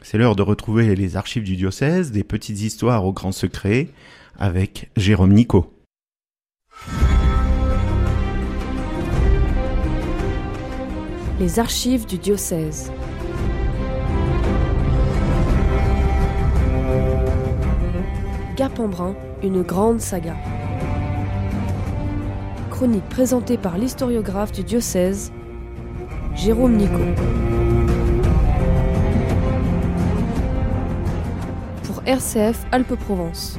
C'est l'heure de retrouver les archives du diocèse, des petites histoires aux grands secrets, avec Jérôme Nicot. Les archives du diocèse. Gap-en-Brun, une grande saga. Chronique présentée par l'historiographe du diocèse, Jérôme Nicot. Pour RCF Alpes-Provence.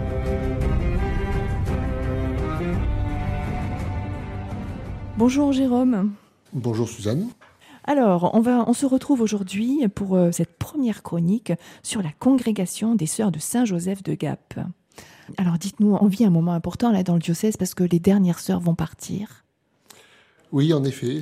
Bonjour Jérôme. Bonjour Suzanne. Alors, on se retrouve aujourd'hui pour cette première chronique sur la congrégation des Sœurs de Saint-Joseph de Gap. Alors dites-nous, on vit un moment important là dans le diocèse parce que les dernières sœurs vont partir. Oui, en effet,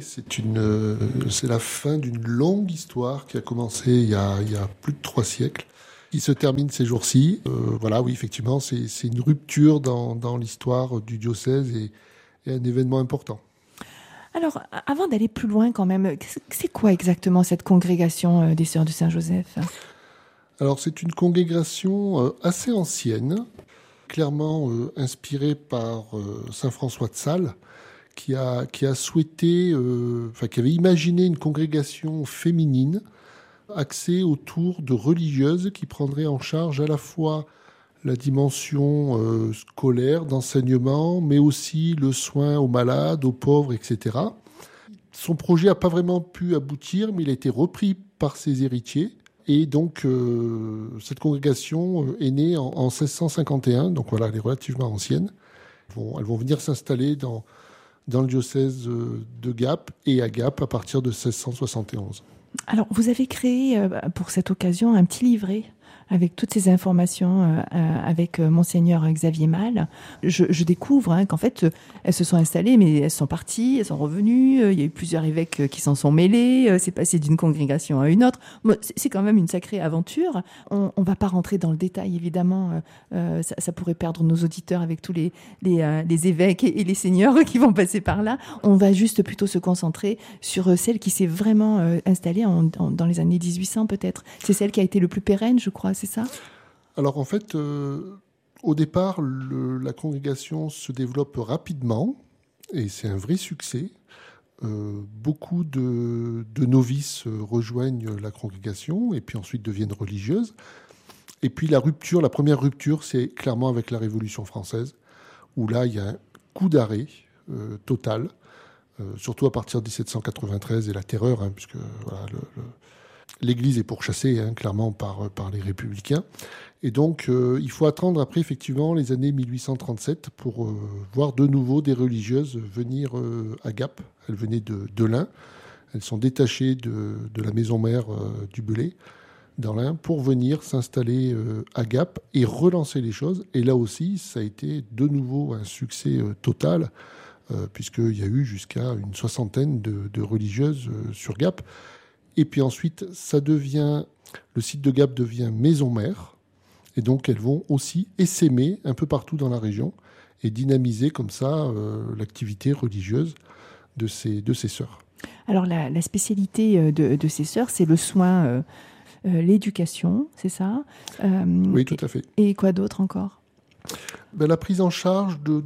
c'est la fin d'une longue histoire qui a commencé il y a plus de 3 siècles. Il se termine ces jours-ci. Oui, effectivement, c'est une rupture dans l'histoire du diocèse et un événement important. Alors, avant d'aller plus loin quand même, c'est quoi exactement cette congrégation des Sœurs de Saint-Joseph ? Alors, c'est une congrégation assez ancienne, clairement inspirée par saint François de Sales, qui a souhaité, qui avait imaginé une congrégation féminine axée autour de religieuses qui prendraient en charge à la fois la dimension scolaire, d'enseignement, mais aussi le soin aux malades, aux pauvres, etc. Son projet n'a pas vraiment pu aboutir, mais il a été repris par ses héritiers. Et donc, cette congrégation est née en 1651, donc voilà, elle est relativement ancienne. Elles vont venir s'installer dans le diocèse de Gap et à Gap à partir de 1671. Alors, vous avez créé pour cette occasion un petit livret avec toutes ces informations avec Monseigneur Xavier Malle. Je découvre qu'en fait, elles se sont installées, mais elles sont parties, elles sont revenues. Il y a eu plusieurs évêques qui s'en sont mêlés. C'est passé d'une congrégation à une autre. Bon, c'est quand même une sacrée aventure. On ne va pas rentrer dans le détail, évidemment. Ça pourrait perdre nos auditeurs avec tous les évêques et les seigneurs qui vont passer par là. On va juste plutôt se concentrer sur celle qui s'est vraiment installée dans les années 1800 peut-être. C'est celle qui a été le plus pérenne, je crois. C'est ça ? Alors en fait, au départ, la congrégation se développe rapidement et c'est un vrai succès. Beaucoup de novices rejoignent la congrégation et puis ensuite deviennent religieuses. Et puis la première rupture, c'est clairement avec la Révolution française, où là, il y a un coup d'arrêt total, surtout à partir de 1793 et la terreur, puisque voilà, l'Église est pourchassée clairement par les républicains. Et donc, il faut attendre après, effectivement, les années 1837 pour voir de nouveau des religieuses venir à Gap. Elles venaient de l'Ain. Elles sont détachées de la maison mère du Belay, dans l'Ain, pour venir s'installer à Gap et relancer les choses. Et là aussi, ça a été de nouveau un succès total, puisqu'il y a eu jusqu'à une 60aine de religieuses sur Gap. Et puis ensuite, le site de Gap devient maison mère. Et donc, elles vont aussi essaimer un peu partout dans la région et dynamiser comme ça l'activité religieuse de ces sœurs. Alors, la spécialité de ces sœurs, c'est le soin, l'éducation, c'est ça ? Oui, tout à fait. Et quoi d'autre encore ? La prise en charge de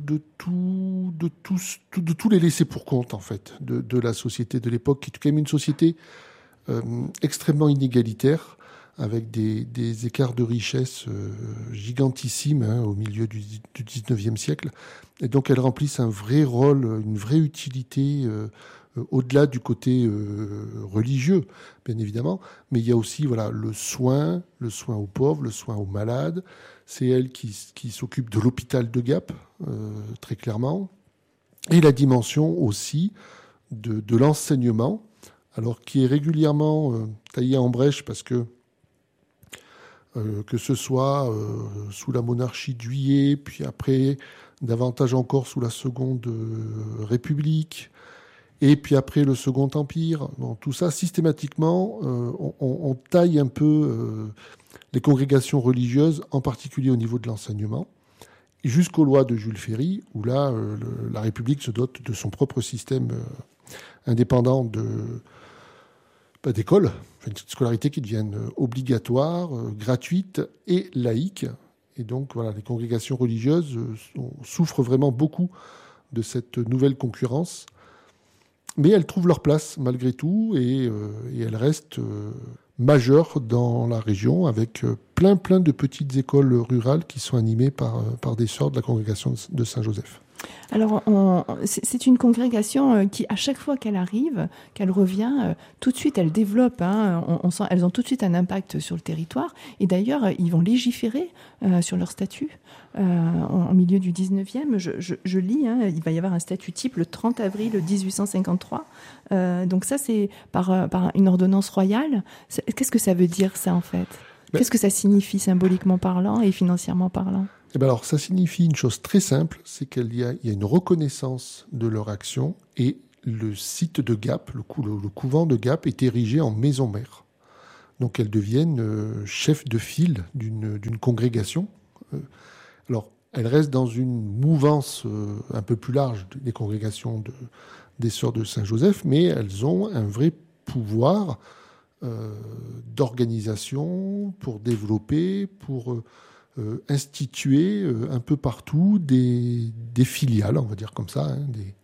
tous les laissés pour compte, en fait, de la société de l'époque, qui est quand même une société extrêmement inégalitaire, avec des écarts de richesse gigantissimes au milieu du 19e siècle. Et donc elles remplissent un vrai rôle, une vraie utilité au-delà du côté religieux, bien évidemment. Mais il y a aussi le soin aux pauvres, le soin aux malades. C'est elles qui s'occupent de l'hôpital de Gap, très clairement. Et la dimension aussi de l'enseignement, alors qui est régulièrement taillé en brèche parce que ce soit sous la monarchie de Juillet, puis après davantage encore sous la Seconde République, et puis après le Second Empire. Bon, tout ça, systématiquement, on taille un peu les congrégations religieuses, en particulier au niveau de l'enseignement, jusqu'aux lois de Jules Ferry, où là, la République se dote de son propre système indépendant d'école, une scolarité qui devienne obligatoire, gratuite et laïque. Et donc, voilà, les congrégations religieuses souffrent vraiment beaucoup de cette nouvelle concurrence. Mais elles trouvent leur place malgré tout et elles restent majeures dans la région avec plein de petites écoles rurales qui sont animées par des sœurs de la congrégation de Saint-Joseph. Alors, c'est une congrégation qui, à chaque fois qu'elle arrive, qu'elle revient, tout de suite, elle développe. On sent, elles ont tout de suite un impact sur le territoire. Et d'ailleurs, ils vont légiférer sur leur statut. En milieu du 19e, je lis, il va y avoir un statut type le 30 avril 1853. Donc ça, c'est par une ordonnance royale. Qu'est-ce que ça veut dire, ça, en fait ? Qu'est-ce que ça signifie symboliquement parlant et financièrement parlant ? Eh bien alors, ça signifie une chose très simple, c'est qu'il y a une reconnaissance de leur action et le site de Gap, le couvent de Gap, est érigé en maison mère. Donc elles deviennent chefs de file d'une congrégation. Alors, elles restent dans une mouvance un peu plus large des congrégations des Sœurs de Saint-Joseph, mais elles ont un vrai pouvoir d'organisation pour développer, pour instituer un peu partout des filiales, on va dire comme ça,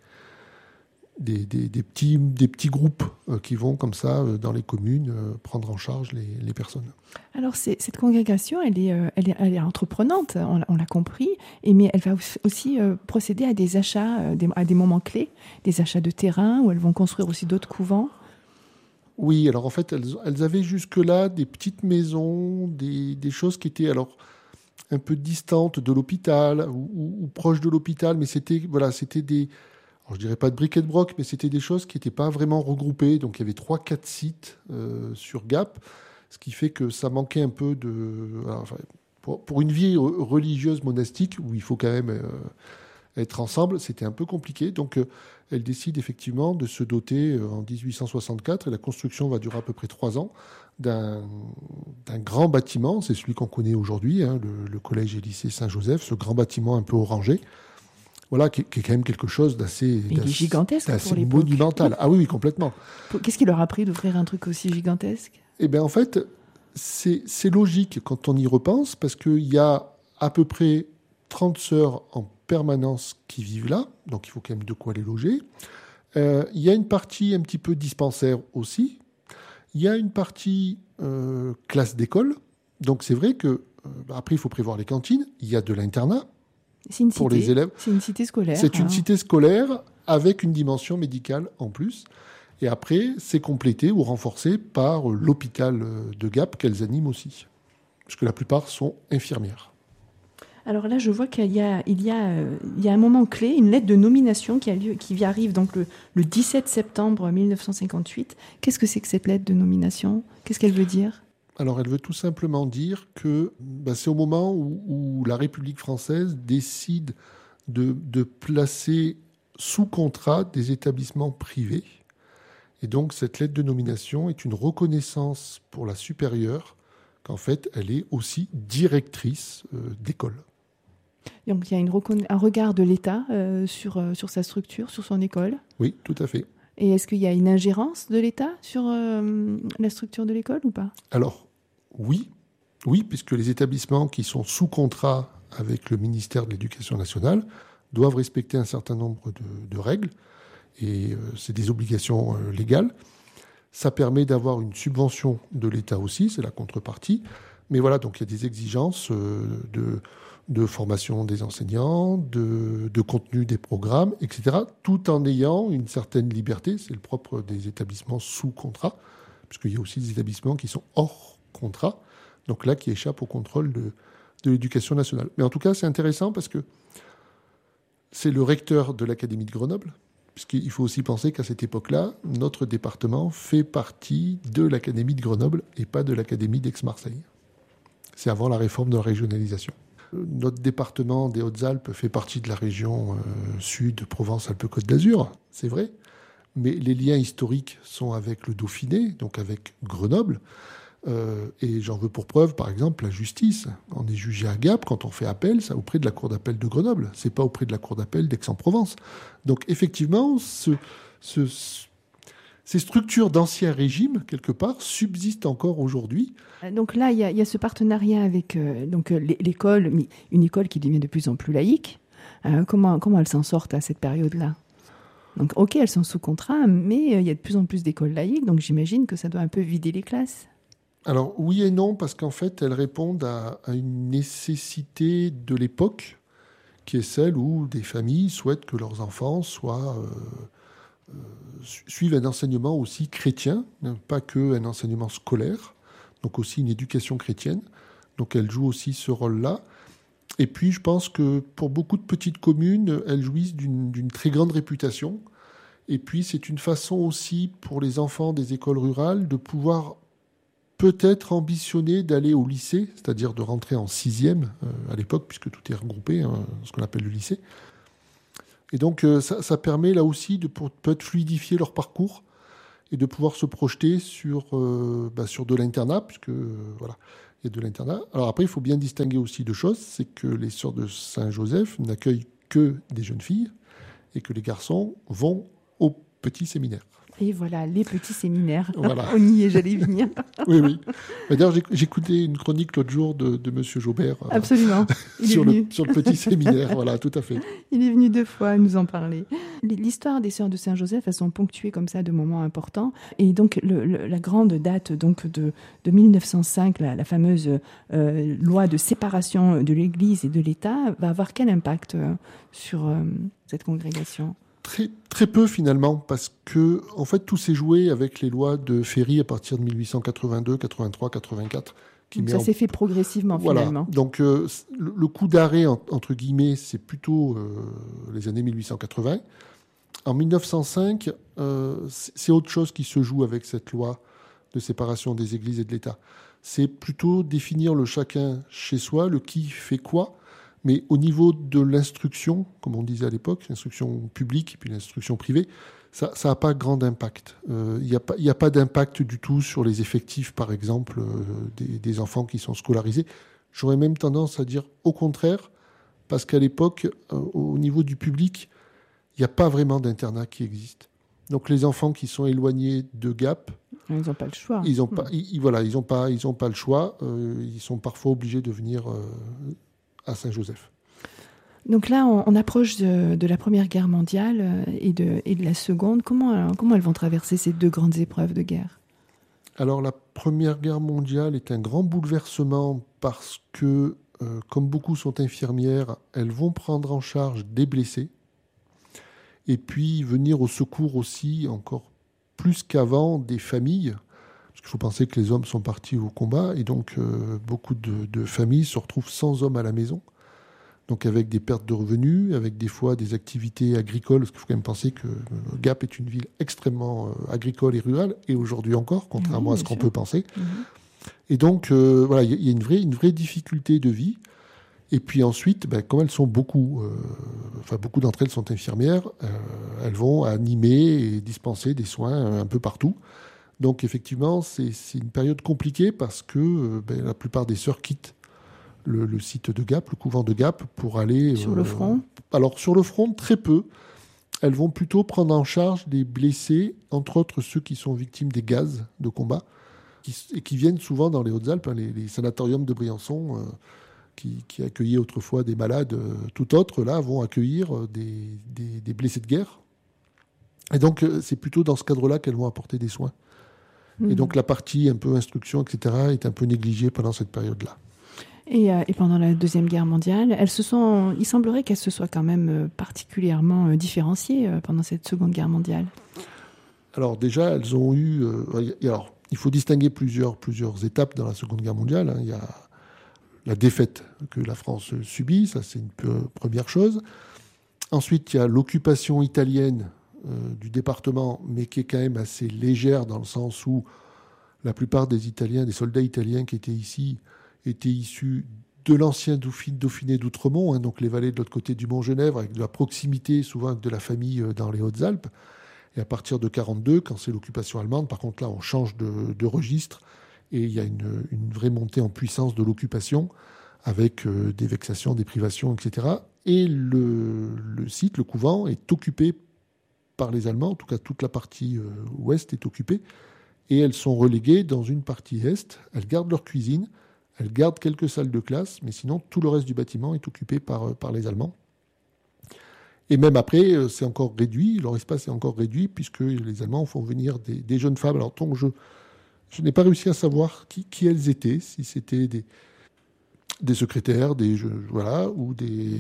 des petits groupes qui vont comme ça dans les communes prendre en charge les personnes. Alors cette congrégation, elle est entreprenante, on l'a compris, mais elle va aussi procéder à des achats à des moments clés, des achats de terrain où elles vont construire aussi d'autres couvents. Oui, alors en fait, elles avaient jusque-là des petites maisons, des choses qui étaient alors un peu distantes de l'hôpital ou proches de l'hôpital, mais c'était des, alors je dirais pas de bric et de broc, mais c'était des choses qui n'étaient pas vraiment regroupées. Donc il y avait 3-4 sites sur Gap, ce qui fait que ça manquait un peu pour une vie religieuse monastique où il faut quand même être ensemble, c'était un peu compliqué. Donc elle décide effectivement de se doter en 1864, et la construction va durer à peu près 3 ans, d'un grand bâtiment, c'est celui qu'on connaît aujourd'hui, le collège et lycée Saint-Joseph, ce grand bâtiment un peu orangé, voilà, qui est quand même quelque chose d'assez gigantesque, d'assez monumental. Ah oui, complètement. Qu'est-ce qui leur a pris d'ouvrir un truc aussi gigantesque ? Eh bien, en fait, c'est logique quand on y repense, parce qu'il y a à peu près 30 sœurs en permanence qui vivent là, donc il faut quand même de quoi les loger. Il y a une partie un petit peu dispensaire aussi. Il y a une partie classe d'école. Donc c'est vrai que après il faut prévoir les cantines. Il y a de l'internat pour les élèves. C'est une cité scolaire. C'est une cité scolaire avec une dimension médicale en plus. Et après c'est complété ou renforcé par l'hôpital de Gap qu'elles animent aussi, parce que la plupart sont infirmières. Alors là, je vois qu'il y a un moment clé, une lettre de nomination qui arrive donc le 17 septembre 1958. Qu'est-ce que c'est que cette lettre de nomination ? Qu'est-ce qu'elle veut dire ? Alors, elle veut tout simplement dire que c'est au moment où la République française décide de placer sous contrat des établissements privés. Et donc, cette lettre de nomination est une reconnaissance pour la supérieure qu'en fait, elle est aussi directrice d'école. Donc il y a un regard de l'État sur sa structure, sur son école. Oui, tout à fait. Et est-ce qu'il y a une ingérence de l'État sur la structure de l'école ou pas ? Alors, oui, puisque les établissements qui sont sous contrat avec le ministère de l'Éducation nationale doivent respecter un certain nombre de règles, et c'est des obligations légales. Ça permet d'avoir une subvention de l'État aussi, c'est la contrepartie. Mais voilà, donc il y a des exigences de formation des enseignants, de contenu des programmes, etc., tout en ayant une certaine liberté. C'est le propre des établissements sous contrat, puisqu'il y a aussi des établissements qui sont hors contrat, donc là, qui échappent au contrôle de l'Éducation nationale. Mais en tout cas, c'est intéressant parce que c'est le recteur de l'Académie de Grenoble, puisqu'il faut aussi penser qu'à cette époque-là, notre département fait partie de l'Académie de Grenoble et pas de l'Académie d'Aix-Marseille. C'est avant la réforme de la régionalisation. Notre département des Hautes-Alpes fait partie de la région sud, Provence-Alpes-Côte d'Azur, c'est vrai. Mais les liens historiques sont avec le Dauphiné, donc avec Grenoble. Et j'en veux pour preuve, par exemple, la justice. On est jugé à Gap quand on fait appel, c'est auprès de la cour d'appel de Grenoble. C'est pas auprès de la cour d'appel d'Aix-en-Provence. Donc effectivement, ces structures d'ancien régime, quelque part, subsistent encore aujourd'hui. Donc là, il y a ce partenariat avec l'école, mais une école qui devient de plus en plus laïque. Comment elles s'en sortent à cette période-là? Donc, ok, elles sont sous contrat, mais il y a de plus en plus d'écoles laïques, donc j'imagine que ça doit un peu vider les classes. Alors oui et non, parce qu'en fait, elles répondent à une nécessité de l'époque, qui est celle où des familles souhaitent que leurs enfants suivent un enseignement aussi chrétien, pas qu'un enseignement scolaire, donc aussi une éducation chrétienne. Donc elles jouent aussi ce rôle-là. Et puis je pense que pour beaucoup de petites communes, elles jouissent d'une très grande réputation. Et puis c'est une façon aussi pour les enfants des écoles rurales de pouvoir peut-être ambitionner d'aller au lycée, c'est-à-dire de rentrer en 6e à l'époque, puisque tout est regroupé, ce qu'on appelle le lycée. Et donc ça permet là aussi de peut-être fluidifier leur parcours et de pouvoir se projeter sur de l'internat, puisque voilà, il y a de l'internat. Alors après, il faut bien distinguer aussi deux choses, c'est que les sœurs de Saint-Joseph n'accueillent que des jeunes filles et que les garçons vont au petit séminaire. Et voilà, les petits séminaires. Voilà. On y est, j'allais venir. Oui. D'ailleurs, j'écoutais une chronique l'autre jour de Monsieur Jaubert. Absolument. Sur le petit séminaire, voilà, tout à fait. Il est venu 2 fois nous en parler. L'histoire des sœurs de Saint-Joseph, elles sont ponctuées comme ça de moments importants. Et donc, la grande date donc, de 1905, la fameuse loi de séparation de l'Église et de l'État, va avoir quel impact sur cette congrégation ? Très, très peu finalement, parce que en fait tout s'est joué avec les lois de Ferry à partir de 1882, 83, 84. Donc ça s'est fait progressivement finalement. Donc le coup d'arrêt entre guillemets, c'est plutôt les années 1880. En 1905, c'est autre chose qui se joue avec cette loi de séparation des églises et de l'État. C'est plutôt définir le chacun chez soi, le qui fait quoi. Mais au niveau de l'instruction, comme on disait à l'époque, l'instruction publique et puis l'instruction privée, ça n'a pas grand impact. Il n'y a pas d'impact du tout sur les effectifs, par exemple, des enfants qui sont scolarisés. J'aurais même tendance à dire au contraire, parce qu'à l'époque, au niveau du public, il n'y a pas vraiment d'internat qui existe. Donc les enfants qui sont éloignés de Gap, ils n'ont pas le choix. Ils n'ont pas le choix. Ils sont parfois obligés de venir à Saint-Joseph. Donc là, on approche de la Première Guerre mondiale et de la Seconde. Comment elles vont traverser ces 2 grandes épreuves de guerre ? Alors la Première Guerre mondiale est un grand bouleversement parce que, comme beaucoup sont infirmières, elles vont prendre en charge des blessés et puis venir au secours aussi, encore plus qu'avant, des familles. Parce qu'il faut penser que les hommes sont partis au combat et donc beaucoup de familles se retrouvent sans hommes à la maison. Donc avec des pertes de revenus, avec des fois des activités agricoles, parce qu'il faut quand même penser que Gap est une ville extrêmement agricole et rurale, et aujourd'hui encore, contrairement à ce qu'on peut penser. Et donc voilà, il y a une vraie difficulté de vie. Et puis ensuite, comme elles sont beaucoup d'entre elles sont infirmières, elles vont animer et dispenser des soins un peu partout. Donc effectivement, c'est une période compliquée parce que la plupart des sœurs quittent le site de Gap, le couvent de Gap, pour aller... Sur le front ? Alors sur le front, très peu. Elles vont plutôt prendre en charge les blessés, entre autres ceux qui sont victimes des gaz de combat, et qui viennent souvent dans les Hautes-Alpes, les sanatoriums de Briançon, qui accueillaient autrefois des malades tout autres, là, vont accueillir des blessés de guerre. Et donc c'est plutôt dans ce cadre-là qu'elles vont apporter des soins. Et donc la partie un peu instruction, etc., est un peu négligée pendant cette période-là. Et pendant la Deuxième Guerre mondiale, il semblerait qu'elles se soient quand même particulièrement différenciées pendant cette Seconde Guerre mondiale. Alors déjà, elles ont eu... alors, il faut distinguer plusieurs étapes dans la Seconde Guerre mondiale. Il y a la défaite que la France subit, ça c'est une première chose. Ensuite, il y a l'occupation italienne du département, mais qui est quand même assez légère dans le sens où la plupart des soldats italiens qui étaient ici, étaient issus de l'ancien Dauphiné d'Outremont, donc les vallées de l'autre côté du Mont-Genèvre, avec de la proximité souvent avec de la famille dans les Hautes-Alpes. Et à partir de 1942, quand c'est l'occupation allemande, par contre là on change de registre et il y a une vraie montée en puissance de l'occupation avec des vexations, des privations, etc. Et le site, le couvent, est occupé par les Allemands, en tout cas toute la partie ouest est occupée, et elles sont reléguées dans une partie est. Elles gardent leur cuisine, elles gardent quelques salles de classe, mais sinon tout le reste du bâtiment est occupé par les Allemands. Et même après, c'est encore réduit, leur espace est encore réduit, puisque les Allemands font venir des jeunes femmes. Alors donc je n'ai pas réussi à savoir qui elles étaient, si c'était des secrétaires, ou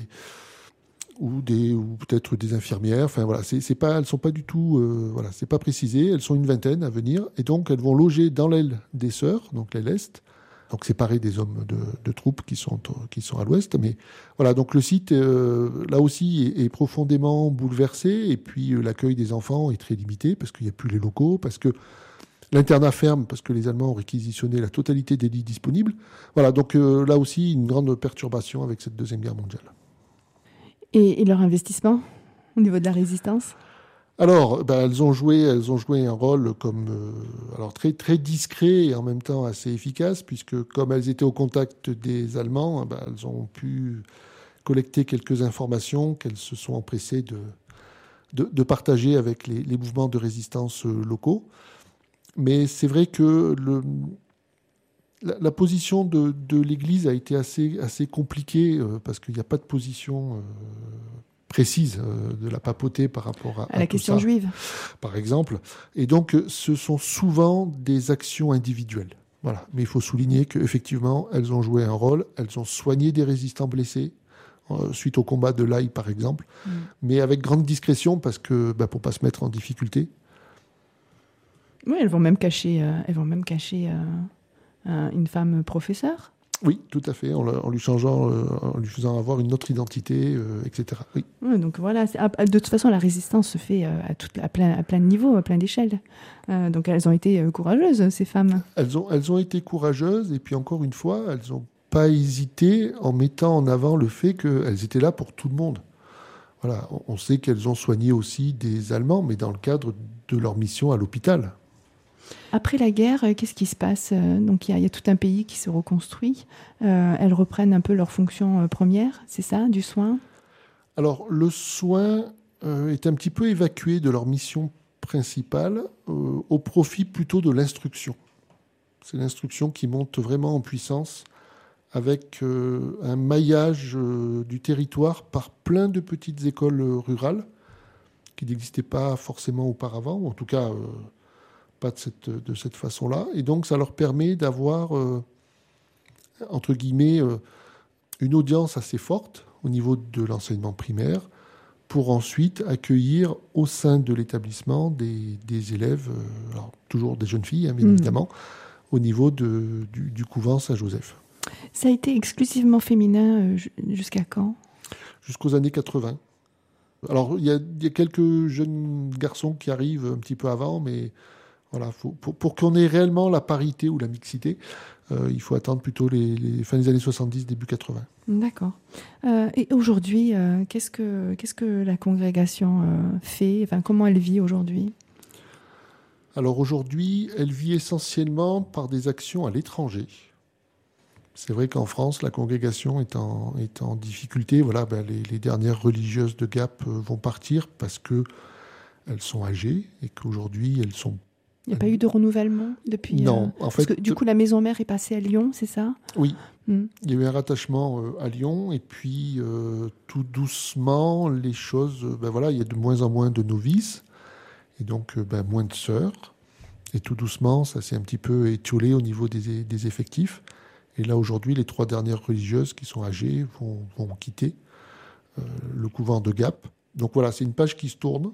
peut-être des infirmières. Enfin voilà, elles sont pas du tout, c'est pas précisé. Elles sont une vingtaine à venir, et donc elles vont loger dans l'aile des sœurs, donc l'aile est, donc séparées des hommes de troupes qui sont à l'ouest. Mais voilà, donc le site là aussi est profondément bouleversé, et puis l'accueil des enfants est très limité parce qu'il n'y a plus les locaux, parce que l'internat ferme parce que les Allemands ont réquisitionné la totalité des lits disponibles. Voilà, donc là aussi, une grande perturbation avec cette Deuxième Guerre mondiale. Et leur investissement au niveau de la résistance ? Alors, elles ont joué un rôle alors très, très discret et en même temps assez efficace, puisque comme elles étaient au contact des Allemands, elles ont pu collecter quelques informations qu'elles se sont empressées de partager avec les mouvements de résistance locaux. Mais c'est vrai que la position de l'Église a été assez compliquée parce qu'il n'y a pas de position précise de la papauté par rapport à la question juive, par exemple. Et donc, ce sont souvent des actions individuelles. Voilà. Mais il faut souligner qu'effectivement, elles ont joué un rôle. Elles ont soigné des résistants blessés suite au combat de l'Aï, par exemple, mais avec grande discrétion parce que pour pas se mettre en difficulté. Oui, elles vont même cacher une femme professeure. Oui, tout à fait, en lui faisant avoir une autre identité, etc. Oui. Ouais, donc voilà, de toute façon, la résistance se fait à plein de niveaux, à plein d'échelles. Donc elles ont été courageuses, ces femmes. Elles ont été courageuses, et puis encore une fois, elles n'ont pas hésité en mettant en avant le fait qu'elles étaient là pour tout le monde. Voilà, on sait qu'elles ont soigné aussi des Allemands, mais dans le cadre de leur mission à l'hôpital. Après la guerre, qu'est-ce qui se passe ? Donc il y a tout un pays qui se reconstruit. Elles reprennent un peu leur fonction première, c'est ça, du soin ? Alors le soin est un petit peu évacué de leur mission principale au profit plutôt de l'instruction. C'est l'instruction qui monte vraiment en puissance avec un maillage du territoire par plein de petites écoles rurales qui n'existaient pas forcément auparavant, ou en tout cas pas de cette façon-là. Et donc, ça leur permet d'avoir, entre guillemets, une audience assez forte au niveau de l'enseignement primaire pour ensuite accueillir au sein de l'établissement des élèves, alors toujours des jeunes filles, bien évidemment, au niveau du couvent Saint-Joseph. Ça a été exclusivement féminin jusqu'à quand ? Jusqu'aux années 80. Alors, il y a quelques jeunes garçons qui arrivent un petit peu avant, mais voilà, pour qu'on ait réellement la parité ou la mixité, il faut attendre plutôt les fins des années 70, début 80. D'accord. Et aujourd'hui, qu'est-ce que la congrégation fait ? Enfin, comment elle vit aujourd'hui ? Alors aujourd'hui, elle vit essentiellement par des actions à l'étranger. C'est vrai qu'en France, la congrégation est en difficulté. Voilà, les dernières religieuses de Gap vont partir parce qu'elles sont âgées et qu'aujourd'hui, elles sont... Il n'y a pas eu de renouvellement depuis... Non, en fait... Parce que du coup, la maison mère est passée à Lyon, c'est ça ? Oui. Il y a eu un rattachement à Lyon et puis tout doucement, les choses... il y a de moins en moins de novices et donc moins de sœurs. Et tout doucement, ça s'est un petit peu étiolé au niveau des effectifs. Et là, aujourd'hui, les 3 dernières religieuses qui sont âgées vont quitter le couvent de Gap. Donc voilà, c'est une page qui se tourne.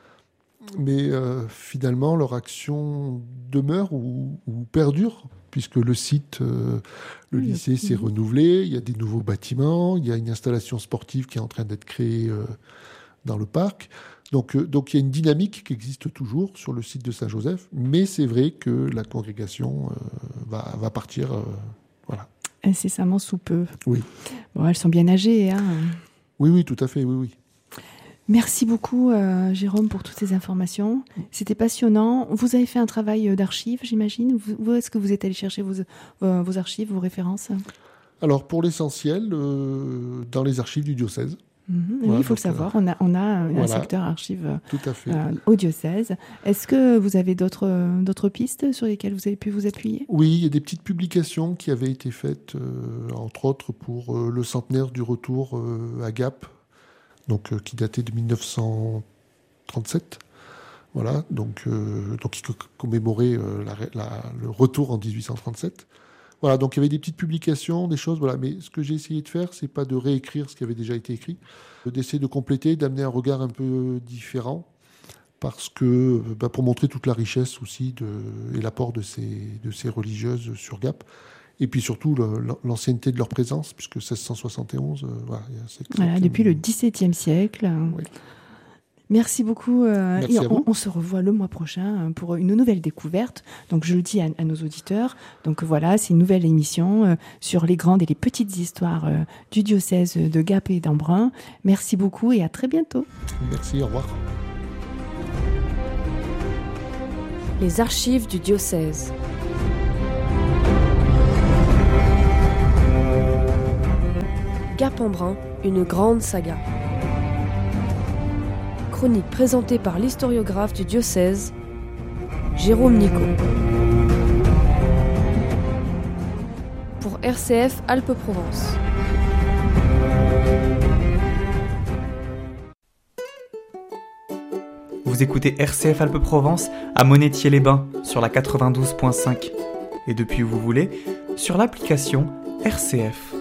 Mais finalement, leur action demeure ou perdure, puisque le site, le lycée s'est renouvelé, il y a des nouveaux bâtiments, il y a une installation sportive qui est en train d'être créée dans le parc. Donc il y a une dynamique qui existe toujours sur le site de Saint-Joseph, mais c'est vrai que la congrégation va partir... Voilà. Incessamment sous peu. Oui. Bon, elles sont bien âgées, hein. Oui, tout à fait, oui. Merci beaucoup, Jérôme, pour toutes ces informations. C'était passionnant. Vous avez fait un travail d'archives, j'imagine. Où est-ce que vous êtes allé chercher vos archives, vos références ? Alors, pour l'essentiel, dans les archives du diocèse. Oui, Voilà, il faut le donc, savoir. On a un voilà. secteur archives Tout à fait. au diocèse. Est-ce que vous avez d'autres pistes sur lesquelles vous avez pu vous appuyer? Oui, il y a des petites publications qui avaient été faites, entre autres pour le centenaire du retour à Gap, donc qui datait de 1937. Voilà, donc qui commémorait le retour en 1837. Voilà, donc il y avait des petites publications, des choses, voilà. Mais ce que j'ai essayé de faire, c'est pas de réécrire ce qui avait déjà été écrit, d'essayer de compléter, d'amener un regard un peu différent, parce que pour montrer toute la richesse aussi et l'apport de ces religieuses sur Gap, et puis surtout l'ancienneté de leur présence, puisque 1671, voilà, Voilà, depuis le XVIIe siècle. Oui. Merci beaucoup. Merci Et à vous. on se revoit le mois prochain pour une nouvelle découverte. Donc je le dis à nos auditeurs. Donc voilà, c'est une nouvelle émission sur les grandes et les petites histoires du diocèse de Gap et d'Embrun. Merci beaucoup et à très bientôt. Merci, au revoir. Les archives du diocèse. Gap-Embrun, une grande saga. Chronique présentée par l'historiographe du diocèse, Jérôme Nicot. Pour RCF Alpes-Provence. Vous écoutez RCF Alpes-Provence à Monétier-les-Bains sur la 92.5 et depuis où vous voulez sur l'application RCF.